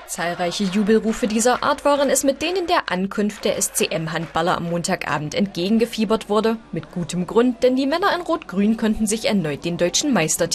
Zahlreiche Jubelrufe dieser Art waren es, mit denen der Ankunft der SCM-Handballer am Montagabend entgegengefiebert wurde. Mit gutem Grund, denn die Männer in Rot-Grün konnten sich erneut den deutschen Meister